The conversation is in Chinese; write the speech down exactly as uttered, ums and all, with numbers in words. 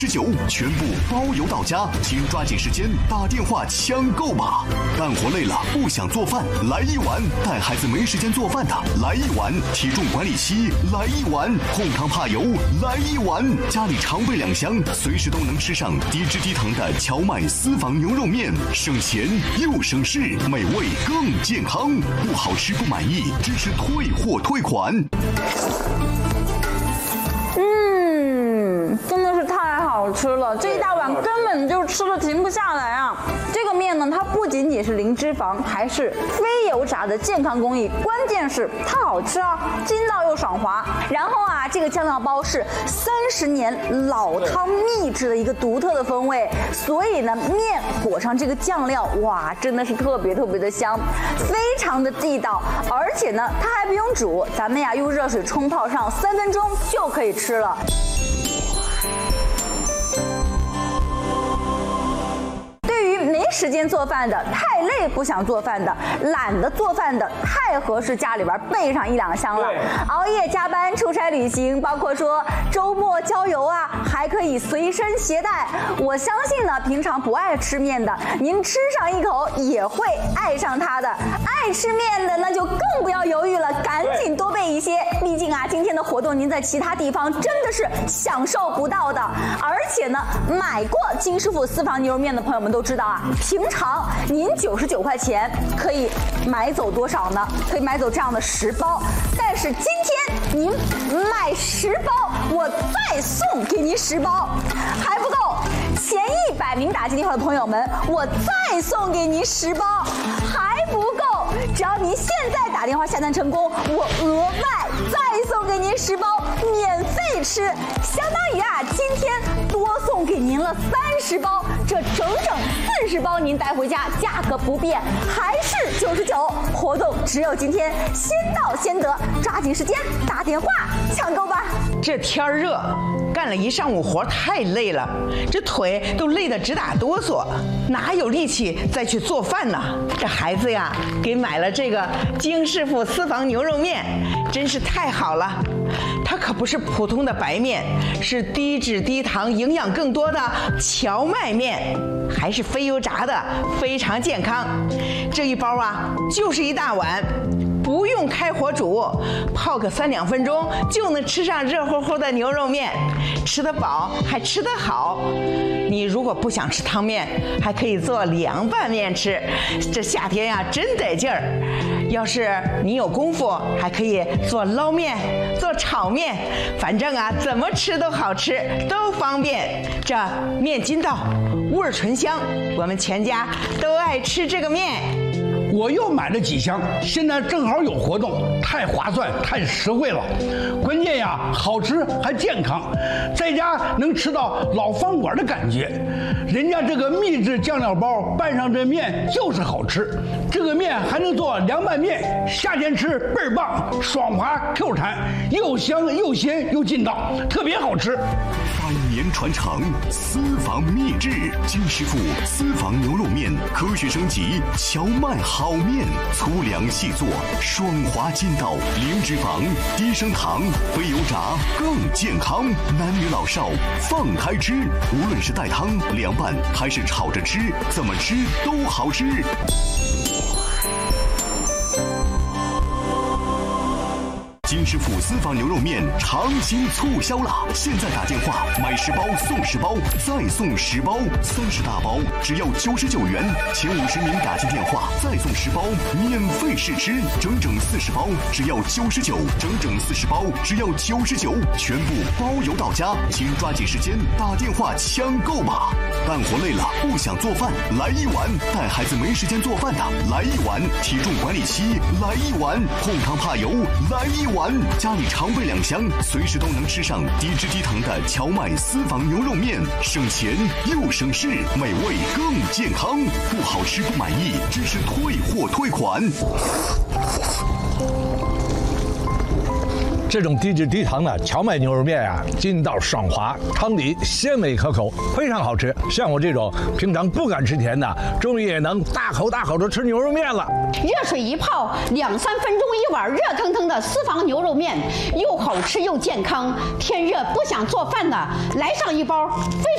十九全部包邮到家，请抓紧时间打电话抢购吧！干活累了不想做饭，来一碗；带孩子没时间做饭的，来一碗；体重管理期，来一碗；控糖怕油，来一碗；家里常备两箱，随时都能吃上低脂低糖的荞麦私房牛肉面，省钱又省事，美味更健康。不好吃不满意，支持退货退款。 嗯，真的是太好吃了，这一大碗根本就吃的停不下来啊！这个面呢，它不仅仅是零脂肪，还是非油炸的健康工艺，关键是它好吃啊，筋道又爽滑。然后啊，这个酱料包是三十年老汤秘制的一个独特的风味，所以呢，面裹上这个酱料，哇，真的是特别特别的香，非常的地道。而且呢，它还不用煮，咱们呀用热水冲泡上三分钟就可以吃了。没时间做饭的，太累不想做饭的，懒得做饭的，太合适家里边备上一两箱了。熬夜加班、出差旅行，包括说周末郊游啊，还可以随身携带。我相信呢，平常不爱吃面的，您吃上一口也会爱上它的。爱吃面的那就更不要犹豫了，赶紧多备一些。毕竟啊，今天的活动您在其他地方真的是享受不到的。而且呢，买过金师傅私房牛肉面的朋友们都知道啊，平常您九十九块钱可以买走多少呢？可以买走这样的十包，但是今天您买十包，我再送给您十包，还不够。前一百名打进电话的朋友们，我再送给您十包，还不够。只要您现在打电话下单成功，我额外再送给您十包，免费吃，相当于啊，今天多送给您了三十包，这整整四十包您带回家，价格不变，还是九十九。活动只有今天，先到先得，抓紧时间打电话抢购吧。 这天热，干了一上午活太累了，这腿都累得直打哆嗦，哪有力气再去做饭呢？这孩子呀，给买了这个金师傅私房牛肉面，真是太好了。它可不是普通的白面，是低脂低糖、营养更多的荞麦面，还是非油炸的，非常健康。这一包啊，就是一大碗。不用开火煮，泡个三两分钟就能吃上热乎乎的牛肉面，吃得饱还吃得好。你如果不想吃汤面，还可以做凉拌面吃，这夏天呀真得劲儿。要是你有功夫，还可以做捞面、做炒面，反正啊怎么吃都好吃，都方便。这面筋道，味儿醇香，我们全家都爱吃这个面。 我又买了几箱，现在正好有活动，太划算，太实惠了。关键呀，好吃还健康，在家能吃到老饭馆的感觉。人家这个秘制酱料包拌上这面就是好吃，这个面还能做凉拌面，夏天吃倍儿棒，爽滑 Q 弹，又香又鲜又劲道，特别好吃。 百年传承，私房秘制，金师傅私房牛肉面，科学升级，荞麦好面，粗粮细做，爽滑筋道，零脂肪，低升糖，非油炸，更健康。男女老少放开吃，无论是带汤、凉拌还是炒着吃，怎么吃都好吃。金师傅私房牛肉面长期促销啦！现在打电话买十包送十包，再送十包，三十大包只要九十九元。前五十名打进电话再送十包，免费试吃，整整四十包只要九十九，整整四十包只要九十九，全部包邮到家，请抓紧时间打电话抢购吧！干活累了不想做饭，来一碗；带孩子没时间做饭的，来一碗；体重管理期，来一碗；控糖怕油，来一碗。家里常备两箱，随时都能吃上低脂低糖的荞麦私房牛肉面，省钱又省事，美味更健康。不好吃不满意，支持退货退款。 这种低脂低糖的荞麦牛肉面啊，筋道爽滑，汤底鲜美可口，非常好吃。像我这种平常不敢吃甜的，终于也能大口大口的吃牛肉面了。 热水一泡，两三分钟一碗热腾腾的私房牛肉面，又好吃又健康。天热不想做饭的，来上一包，非